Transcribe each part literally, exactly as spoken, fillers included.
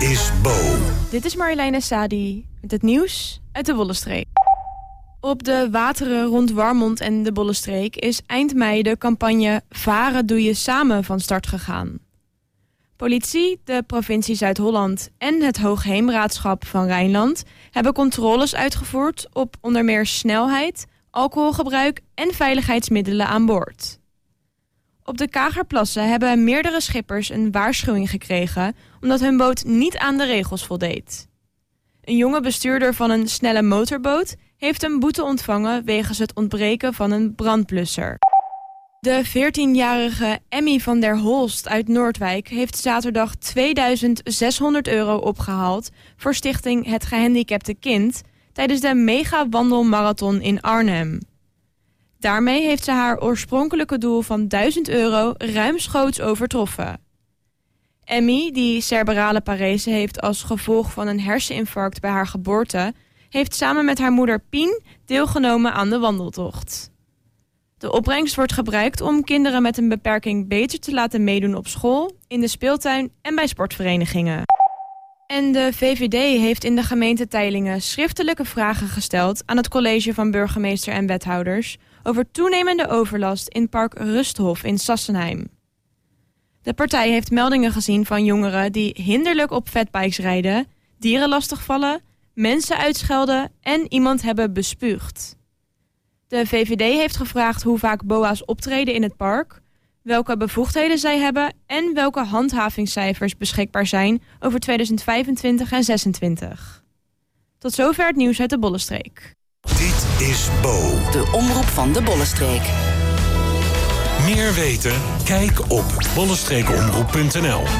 is Bo. Dit is Marjoleine Sadi met het nieuws uit de Bollenstreek. Op de wateren rond Warmond en de Bollenstreek is eind mei de campagne Varen doe je samen van start gegaan. Politie, de provincie Zuid-Holland en het Hoogheemraadschap van Rijnland hebben controles uitgevoerd op onder meer snelheid, alcoholgebruik en veiligheidsmiddelen aan boord. Op de Kagerplassen hebben meerdere schippers een waarschuwing gekregen omdat hun boot niet aan de regels voldeed. Een jonge bestuurder van een snelle motorboot heeft een boete ontvangen wegens het ontbreken van een brandblusser. De veertienjarige Emmy van der Holst uit Noordwijk heeft zaterdag tweeduizend zeshonderd euro opgehaald voor stichting Het Gehandicapte Kind tijdens de mega-wandelmarathon in Arnhem. Daarmee heeft ze haar oorspronkelijke doel van duizend euro ruimschoots overtroffen. Emmy, die cerebrale parese heeft als gevolg van een herseninfarct bij haar geboorte, heeft samen met haar moeder Pien deelgenomen aan de wandeltocht. De opbrengst wordt gebruikt om kinderen met een beperking beter te laten meedoen op school, in de speeltuin en bij sportverenigingen. En de V V D heeft in de gemeente Teylingen schriftelijke vragen gesteld aan het college van burgemeester en wethouders over toenemende overlast in park Rusthof in Sassenheim. De partij heeft meldingen gezien van jongeren die hinderlijk op fatbikes rijden, dieren lastigvallen, mensen uitschelden en iemand hebben bespuugd. De V V D heeft gevraagd hoe vaak B O A's optreden in het park, welke bevoegdheden zij hebben en welke handhavingscijfers beschikbaar zijn over tweeduizend vijfentwintig en zesentwintig. Tot zover het nieuws uit de Bollenstreek. Dit is Bo. De omroep van de Bollenstreek. Meer weten? Kijk op bollenstreekomroep punt n l.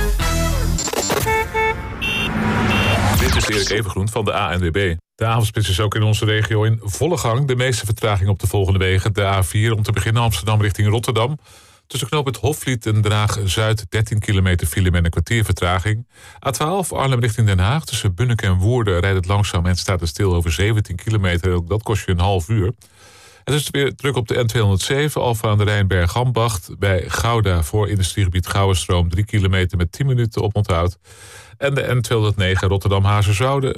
Dit is Erik Evengroen van de A N W B. De avondspits is ook in onze regio in volle gang. De meeste vertraging op de volgende wegen. De A vier om te beginnen Amsterdam richting Rotterdam. Tussen knooppunt Hofvliet en Den Haag-Zuid dertien kilometer file met een kwartier vertraging. A twaalf Arnhem richting Den Haag. Tussen Bunnik en Woerden rijdt het langzaam en staat het stil over zeventien kilometer. Ook dat kost je een half uur. Het is weer druk op de N tweehonderdzeven, Alphen aan de Rijn, Bergambacht. Bij Gouda voor industriegebied Gouwenstroom drie kilometer met tien minuten op onthoud. En de N tweehonderdnegen Rotterdam-Hazerswoude